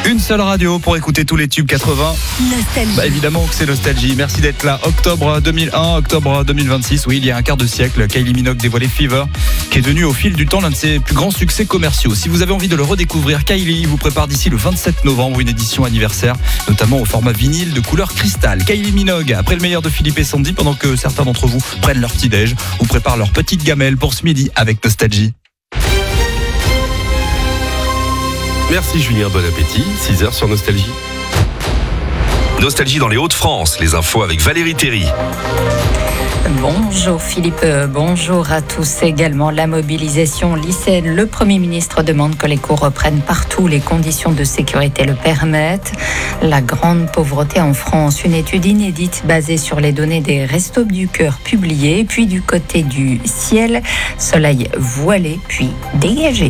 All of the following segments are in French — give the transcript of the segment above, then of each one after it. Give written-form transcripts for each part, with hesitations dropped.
Une seule radio pour écouter tous les tubes 80. Nostalgie. Évidemment que c'est Nostalgie. Merci d'être là. Octobre 2001, octobre 2026. Oui, il y a un quart de siècle, Kylie Minogue dévoilait Fever, qui est devenu au fil du temps l'un de ses plus grands succès commerciaux. Si vous avez envie de le redécouvrir, Kylie vous prépare d'ici le 27 novembre une édition anniversaire, notamment au format vinyle de couleur cristal. Kylie Minogue, après le meilleur de Philippe et Sandy, pendant que certains d'entre vous prennent leur petit-déj ou préparent leur petite gamelle pour ce midi avec Nostalgie. Merci Julien, bon appétit, 6h sur Nostalgie. Nostalgie dans les Hauts-de-France, les infos avec Valérie Théry. Bonjour Philippe, bonjour à tous également. La mobilisation lycéenne, le Premier ministre demande que les cours reprennent partout, les conditions de sécurité le permettent. La grande pauvreté en France, une étude inédite basée sur les données des Restos du Cœur publiée. Puis du côté du ciel, soleil voilé puis dégagé.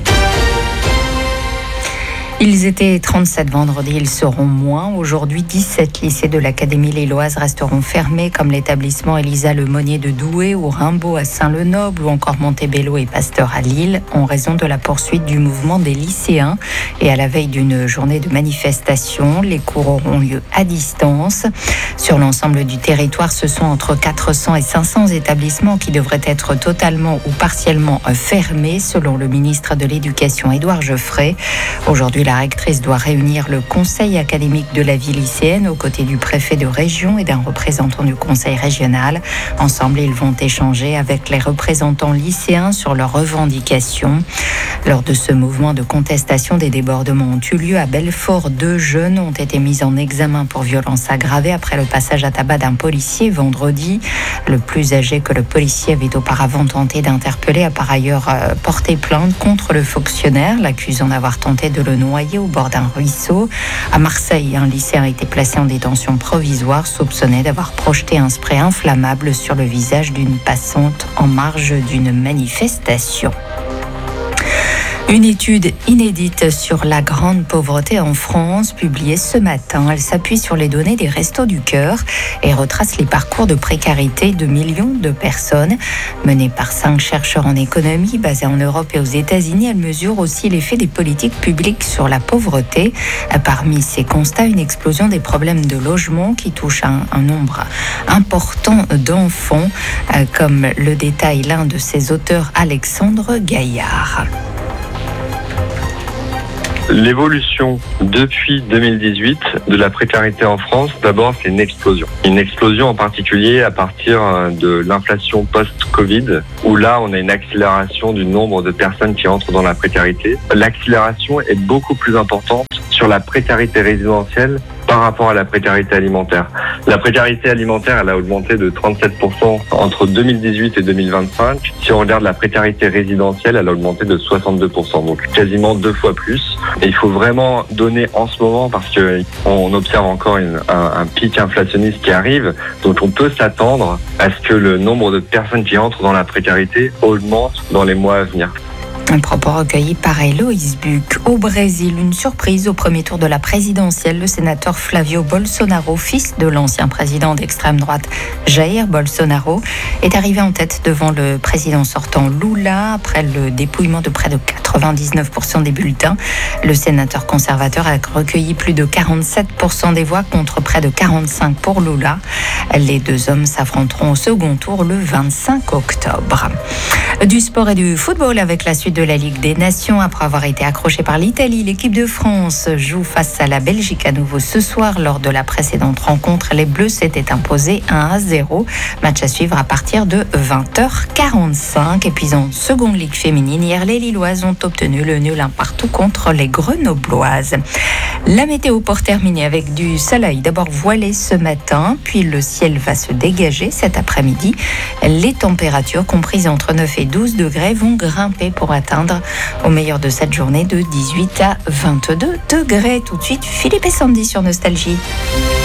Ils étaient 37 vendredi, ils seront moins. Aujourd'hui, 17 lycées de l'Académie lilloise resteront fermés, comme l'établissement Elisa Lemonnier de Douai ou Rimbaud à Saint-Lenoble ou encore Montebello et Pasteur à Lille, en raison de la poursuite du mouvement des lycéens. Et à la veille d'une journée de manifestation, les cours auront lieu à distance. Sur l'ensemble du territoire, ce sont entre 400 et 500 établissements qui devraient être totalement ou partiellement fermés, selon le ministre de l'Éducation Édouard Geoffrey. Aujourd'hui, la rectrice doit réunir le conseil académique de la vie lycéenne aux côtés du préfet de région et d'un représentant du conseil régional. Ensemble, ils vont échanger avec les représentants lycéens sur leurs revendications. Lors de ce mouvement de contestation, des débordements ont eu lieu à Belfort. 2 jeunes ont été mis en examen pour violence aggravée après le passage à tabac d'un policier vendredi. Le plus âgé que le policier avait auparavant tenté d'interpeller a par ailleurs porté plainte contre le fonctionnaire, l'accusant d'avoir tenté de le noyer au bord d'un ruisseau. À Marseille, un lycéen a été placé en détention provisoire, soupçonné d'avoir projeté un spray inflammable sur le visage d'une passante en marge d'une manifestation. Une étude inédite sur la grande pauvreté en France, publiée ce matin. Elle s'appuie sur les données des Restos du Cœur et retrace les parcours de précarité de millions de personnes. Menée par 5 chercheurs en économie basés en Europe et aux États-Unis, elle mesure aussi l'effet des politiques publiques sur la pauvreté. Parmi ces constats, une explosion des problèmes de logement qui touche un nombre important d'enfants, comme le détaille l'un de ses auteurs, Alexandre Gaillard. L'évolution depuis 2018 de la précarité en France, d'abord, c'est une explosion. Une explosion en particulier à partir de l'inflation post-Covid, où là, on a une accélération du nombre de personnes qui entrent dans la précarité. L'accélération est beaucoup plus importante sur la précarité résidentielle par rapport à la précarité alimentaire. La précarité alimentaire, elle a augmenté de 37% entre 2018 et 2025. Si on regarde la précarité résidentielle, elle a augmenté de 62%, donc quasiment 2 fois plus. Et il faut vraiment donner en ce moment, parce qu'on observe encore un pic inflationniste qui arrive, donc on peut s'attendre à ce que le nombre de personnes qui entrent dans la précarité augmente dans les mois à venir. Un propos recueilli par Héloïse Buc. Au Brésil, une surprise au premier tour de la présidentielle. Le sénateur Flavio Bolsonaro, fils de l'ancien président d'extrême droite Jair Bolsonaro, est arrivé en tête devant le président sortant Lula après le dépouillement de près de 99% des bulletins. Le sénateur conservateur a recueilli plus de 47% des voix contre près de 45% pour Lula. Les 2 hommes s'affronteront au second tour le 25 octobre. Du sport et du football avec la suite de la Ligue des Nations. Après avoir été accrochée par l'Italie, l'équipe de France joue face à la Belgique à nouveau ce soir. Lors de la précédente rencontre, les Bleus s'étaient imposés 1-0. Match à suivre à partir de 20h45. Et puis en seconde Ligue féminine, hier, les Lilloises ont obtenu le nul 1 partout contre les Grenobloises. La météo pour terminer avec du soleil. D'abord voilé ce matin, puis le ciel va se dégager cet après-midi. Les températures comprises entre 9 et 12 degrés vont grimper pour atteindre au meilleur de cette journée de 18 à 22 degrés. Tout de suite, Philippe et Sandy sur Nostalgie.